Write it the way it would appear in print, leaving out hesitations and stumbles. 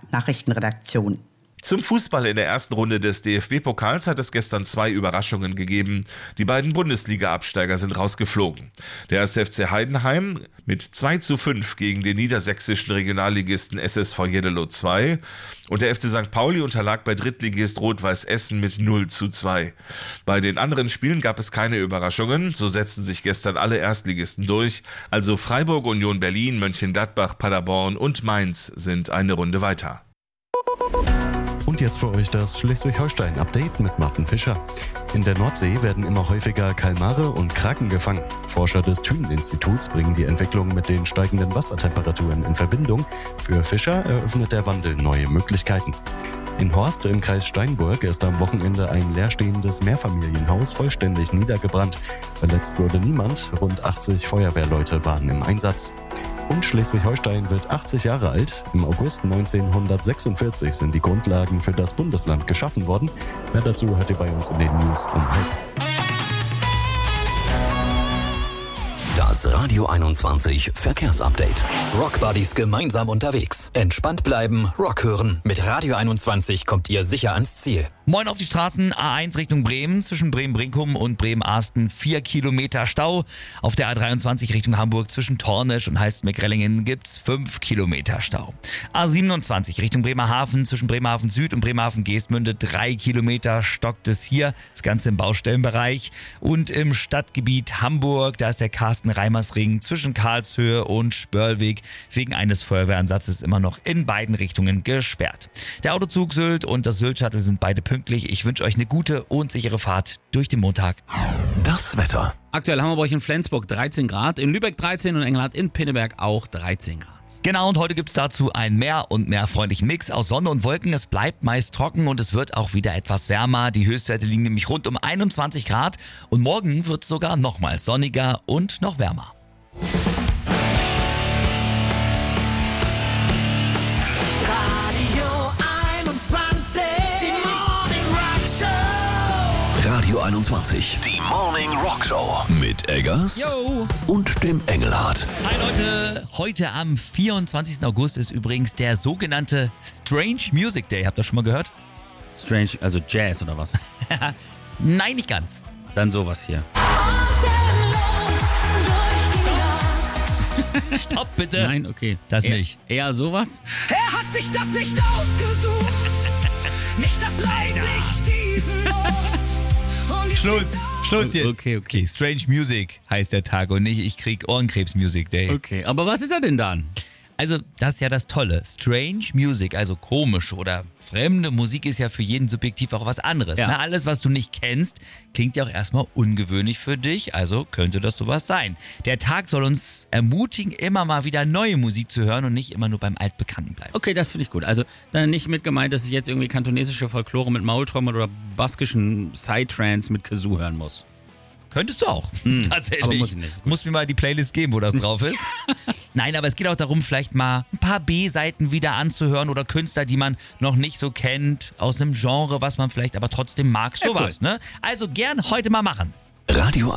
Nachrichtenredaktion. Zum Fußball in der ersten Runde des DFB-Pokals hat es gestern 2 Überraschungen gegeben. Die beiden Bundesliga-Absteiger sind rausgeflogen. Der 1. FC Heidenheim mit 2:5 gegen den niedersächsischen Regionalligisten SSV Jeddelo 2 und der FC St. Pauli unterlag bei Drittligist Rot-Weiß Essen mit 0:2. Bei den anderen Spielen gab es keine Überraschungen. So setzten sich gestern alle Erstligisten durch. Also Freiburg, Union Berlin, Mönchengladbach, Paderborn und Mainz sind eine Runde weiter. Und jetzt für euch das Schleswig-Holstein-Update mit Martin Fischer. In der Nordsee werden immer häufiger Kalmare und Kraken gefangen. Forscher des Thünen-Instituts bringen die Entwicklung mit den steigenden Wassertemperaturen in Verbindung. Für Fischer eröffnet der Wandel neue Möglichkeiten. In Horst im Kreis Steinburg ist am Wochenende ein leerstehendes Mehrfamilienhaus vollständig niedergebrannt. Verletzt wurde niemand, rund 80 Feuerwehrleute waren im Einsatz. Und Schleswig-Holstein wird 80 Jahre alt. Im August 1946 sind die Grundlagen für das Bundesland geschaffen worden. Mehr dazu hört ihr bei uns in den News um 12:30. Das Radio 21 Verkehrsupdate. Rockbuddies gemeinsam unterwegs. Entspannt bleiben, Rock hören. Mit Radio 21 kommt ihr sicher ans Ziel. Moin auf die Straßen, A1 Richtung Bremen, zwischen Bremen-Brinkum und Bremen-Arsten 4 Kilometer Stau. Auf der A23 Richtung Hamburg zwischen Tornisch und Heist-Meckrellingen gibt's 5 Kilometer Stau. A27 Richtung Bremerhaven, zwischen Bremerhaven Süd und Bremerhaven Geestmünde 3 Kilometer stockt es hier, das Ganze im Baustellenbereich. Und im Stadtgebiet Hamburg, da ist der Carsten-Reimers-Ring zwischen Karlshöhe und Spörlweg wegen eines Feuerwehransatzes immer noch in beiden Richtungen gesperrt. Der Autozug Sylt und das Sylt-Shuttle sind beide pünktlich. Ich wünsche euch eine gute und sichere Fahrt durch den Montag. Das Wetter. Aktuell haben wir bei euch in Flensburg 13 Grad, in Lübeck 13 und Engelhardt in Pinneberg auch 13 Grad. Genau, und heute gibt es dazu einen mehr und mehr freundlichen Mix aus Sonne und Wolken. Es bleibt meist trocken und es wird auch wieder etwas wärmer. Die Höchstwerte liegen nämlich rund um 21 Grad und morgen wird es sogar nochmal sonniger und noch wärmer. Radio 21, die Morning Rock Show mit Eggers und dem Engelhardt. Hi Leute, heute am 24. August ist übrigens der sogenannte Strange Music Day. Habt ihr das schon mal gehört? Strange, also Jazz oder was? Nein, nicht ganz. Dann sowas hier. Stopp bitte. Nein, okay. Das nicht. Eher sowas? Er hat sich das nicht ausgesucht, nicht das Leid, nicht diesen Ort. Schluss jetzt. Okay. Strange Music heißt der Tag und nicht ich krieg Ohrenkrebs Music Day. Okay, aber was ist er denn dann? Also, das ist ja das Tolle. Strange Music, also komische oder fremde Musik ist ja für jeden subjektiv auch was anderes. Ja. Ne? Alles, was du nicht kennst, klingt ja auch erstmal ungewöhnlich für dich, also könnte das sowas sein. Der Tag soll uns ermutigen, immer mal wieder neue Musik zu hören und nicht immer nur beim Altbekannten bleiben. Okay, das finde ich gut. Also dann nicht mit gemeint, dass ich jetzt irgendwie kantonesische Folklore mit Maultrommel oder baskischen Psytrance mit Kazoo hören muss. Könntest du auch, tatsächlich. aber muss ich nicht. Musst mir mal die Playlist geben, wo das drauf ist. Nein, aber es geht auch darum, vielleicht mal ein paar B-Seiten wieder anzuhören oder Künstler, die man noch nicht so kennt, aus einem Genre, was man vielleicht aber trotzdem mag. Sowas, cool. Ne? Also gern heute mal machen. Radio